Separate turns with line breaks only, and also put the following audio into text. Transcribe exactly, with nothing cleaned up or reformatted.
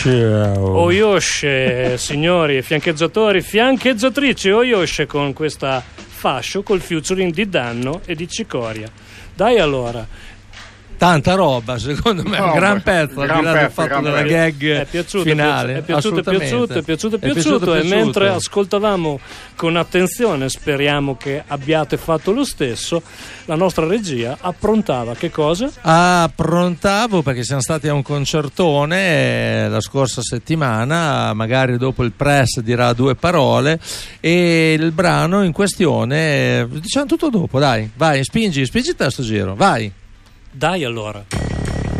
Oyoshe, signori, fiancheggiatori, fiancheggiatrici, Oyoshe con questa fascio col featuring di Danno e di Cicoria. Dai allora.
Tanta roba, secondo me, no, un gran pezzo,
gran
al di là del
pezzo,
fatto della gag
è piaciuto,
finale.
È piaciuto, è piaciuto, è piaciuto, è piaciuto, è piaciuto, e mentre ascoltavamo con attenzione, speriamo che abbiate fatto lo stesso, la nostra regia approntava che cosa?
Approntavo perché siamo stati a un concertone la scorsa settimana, magari dopo il press dirà due parole, e il brano in questione, diciamo tutto dopo, dai, vai, spingi, spingi te sto giro, vai.
Dai allora.